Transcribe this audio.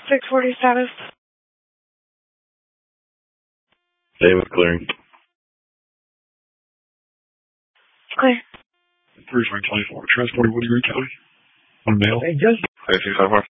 640 status. David clearing. Clear. 324, transporting Woody Green County. On mail. Hey, just. Hey, 654.